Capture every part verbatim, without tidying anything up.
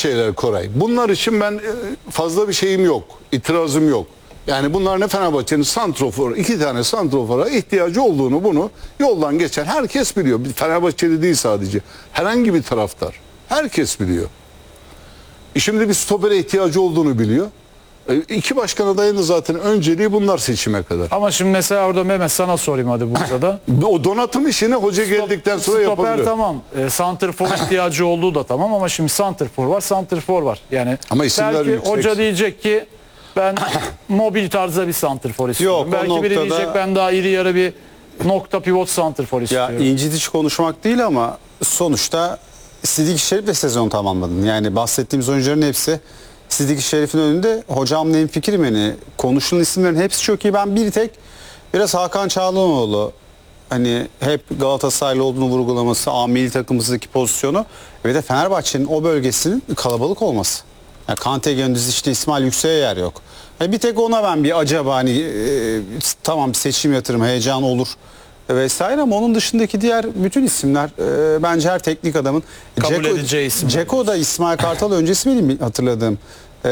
şeyler Koray. Bunlar için ben fazla bir şeyim yok. İtirazım yok. Yani bunlar ne Fenerbahçe'nin santrofor, iki tane santrofora ihtiyacı olduğunu bunu yoldan geçen herkes biliyor. Bir Fenerbahçeli değil sadece. Herhangi bir taraftar. Herkes biliyor. E şimdi bir stopere ihtiyacı olduğunu biliyor. E iki başkan adayının zaten önceliği bunlar seçime kadar. Ama şimdi mesela orada Mehmet sana sorayım hadi burada da. O donatım işini hoca Stop, geldikten sonra stoper yapabiliyor. Tamam. E, santrfor ihtiyacı olduğu da tamam ama şimdi santrfor var, santrfor var. Yani ama isimler belki yüksek. Hoca diyecek ki ben mobil tarzda bir santrfor istiyorum. Yok, belki noktada... biri diyecek ben daha iri yarı bir nokta pivot santrfor istiyorum. Ya incitici konuşmak değil ama sonuçta Sidik Şerif de sezon tamamladın. Yani bahsettiğimiz oyuncuların hepsi Sidik Şerif'in önünde. Hocamla hemfikirim yani. Konuşulan isimlerin hepsi çok iyi. Ben bir tek biraz Hakan Çalhanoğlu, hani hep Galatasaraylı olduğunu vurgulaması, A milli takımımızdaki pozisyonu ve de Fenerbahçe'nin o bölgesinin kalabalık olması. Yani Kante Gündüz işte İsmail Yüksek'e yer yok. Yani bir tek ona ben bir acaba hani e, tamam bir seçim yatırım heyecan olur vesaire ama onun dışındaki diğer bütün isimler e, bence her teknik adamın kabul Ceko, edeceği isimler. Ceko da İsmail Kartal öncesi benim hatırladığım e,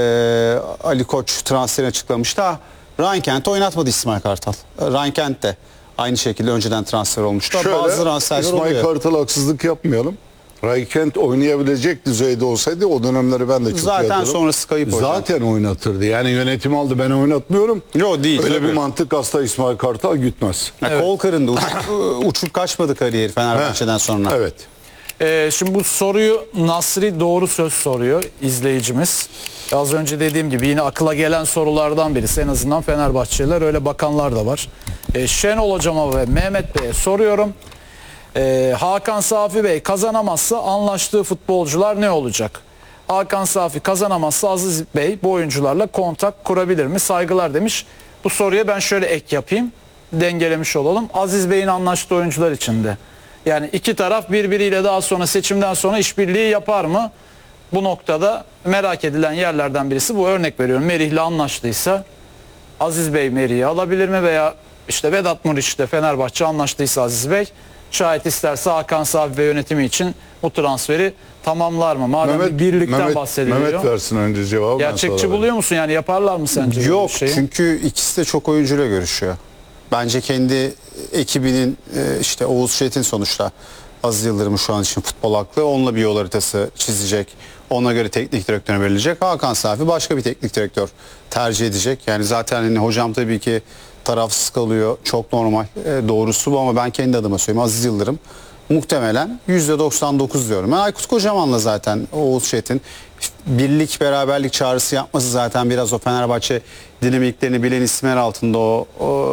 Ali Koç transferi açıklamıştı. Ha, Ryan Kent'i oynatmadı İsmail Kartal. Ryan Kent de aynı şekilde önceden transfer olmuştu. Şöyle, bazı transferler İsmail oluyor. Kartal'a haksızlık yapmayalım. Raykent oynayabilecek düzeyde olsaydı o dönemleri ben de çok Zaten yatırım. sonrası kayıp hocam. Zaten oynatırdı. Yani yönetim aldı ben oynatmıyorum. Yok değil. Öyle tabii. bir mantık asla İsmail Kartal gütmez. Yani evet. Kol kırındı. Uçup, uçup kaçmadı kariyeri Fenerbahçe'den sonra. Evet. Ee, şimdi bu soruyu Nasri Doğru Söz soruyor izleyicimiz. Az önce dediğim gibi yine akla gelen sorulardan birisi. En azından Fenerbahçeliler öyle bakanlar da var. Ee, Şenol Hocam'a ve Mehmet Bey'e soruyorum. Ee, Hakan Safi Bey kazanamazsa anlaştığı futbolcular ne olacak? Hakan Safi kazanamazsa Aziz Bey bu oyuncularla kontak kurabilir mi? Saygılar demiş. Bu soruya ben şöyle ek yapayım. Dengelemiş olalım. Aziz Bey'in anlaştığı oyuncular içinde. Yani iki taraf birbiriyle daha sonra seçimden sonra işbirliği yapar mı? Bu noktada merak edilen yerlerden birisi bu. Örnek veriyorum. Merih'le anlaştıysa Aziz Bey Merih'i alabilir mi? Veya işte Vedat Muriç'te Fenerbahçe anlaştıysa Aziz Bey şayet isterse Hakan Safi ve yönetimi için bu transferi tamamlar mı? Madem Mehmet, bir birlikten Mehmet, bahsediliyor. Mehmet versin önce cevabı. Gerçekçi buluyor musun? Yani yaparlar mı sence? Yok çünkü ikisi de çok oyuncuyla görüşüyor. Bence kendi ekibinin işte Oğuz Çetin sonuçta Aziz Yıldırım'ın şu an için futbol aklı. Onunla bir yol haritası çizecek. Ona göre teknik direktörüne verilecek. Hakan Safi başka bir teknik direktör tercih edecek. Yani zaten hani hocam tabii ki tarafsız kalıyor. Çok normal. E, doğrusu bu ama ben kendi adıma söyleyeyim. Aziz Yıldırım muhtemelen yüzde doksan dokuz diyorum. Ben Aykut Kocaman'la zaten Oğuz Çetin birlik beraberlik çağrısı yapması zaten biraz o Fenerbahçe dinamiklerini bilen isimler altında o,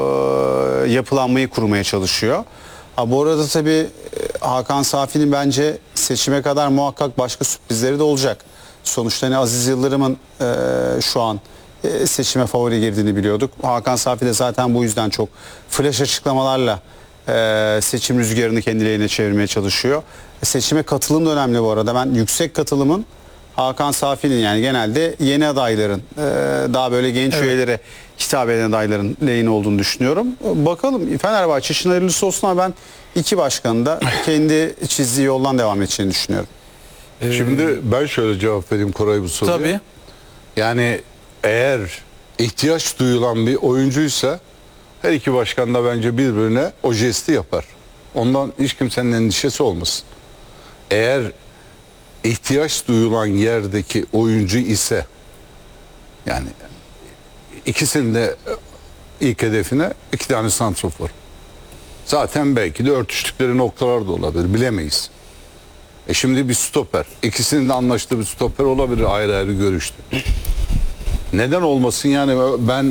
o yapılanmayı kurmaya çalışıyor. Ha, bu arada tabii Hakan Safi'nin bence seçime kadar muhakkak başka sürprizleri de olacak. Sonuçta hani Aziz Yıldırım'ın e, şu an e, seçime favori girdiğini biliyorduk. Hakan Safi de zaten bu yüzden çok flash açıklamalarla e, seçim rüzgarını kendi lehine çevirmeye çalışıyor. Seçime katılım da önemli bu arada. Ben yüksek katılımın Hakan Safi'nin yani genelde yeni adayların e, daha böyle genç evet. üyelere hitap eden adayların lehine olduğunu düşünüyorum. Bakalım Fenerbahçe için hayırlısı olsun ama ben iki başkanın da kendi çizdiği yoldan devam edeceğini düşünüyorum. Şimdi ben şöyle cevap vereyim Koray bu soruya. Tabii. Yani eğer ihtiyaç duyulan bir oyuncuysa her iki başkan da bence birbirine o jesti yapar. Ondan hiç kimsenin endişesi olmasın. Eğer ihtiyaç duyulan yerdeki oyuncu ise yani ikisinin de ilk hedefine iki tane santrofor. Zaten belki de örtüştükleri noktalar da olabilir. Bilemeyiz. E şimdi bir stoper. İkisinin de anlaştığı bir stoper olabilir ayrı ayrı görüştü. Neden olmasın yani ben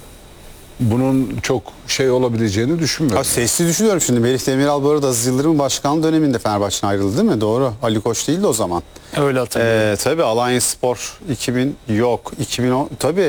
bunun çok şey olabileceğini düşünmüyorum. Ha, sesli düşünüyorum şimdi. Melih Demiral bu arada Aziz Yıldırım başkan döneminde Fenerbahçe'den ayrıldı değil mi? Doğru. Ali Koç değildi o zaman. Öyle hatırlıyorum. Ee, tabii Alanyaspor iki bin yok. iki bin on tabii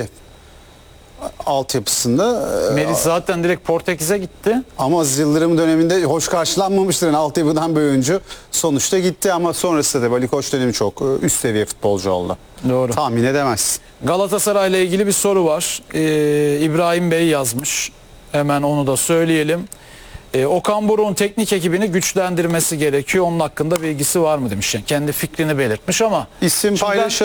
altyapısında. Melih zaten direkt Portekiz'e gitti. Ama Aziz Yıldırım döneminde hoş karşılanmamıştır. Yani altyapıdan bir oyuncu sonuçta gitti ama sonrasında da Ali Koç dönemi çok üst seviye futbolcu oldu. Doğru. Tahmin edemezsin. Galatasaray'la ilgili bir soru var. Ee, İbrahim Bey yazmış. Hemen onu da söyleyelim. Ee, Okan Buruk'un teknik ekibini güçlendirmesi gerekiyor. Onun hakkında bilgisi var mı demiş. Yani kendi fikrini belirtmiş ama İsim paylaşalım.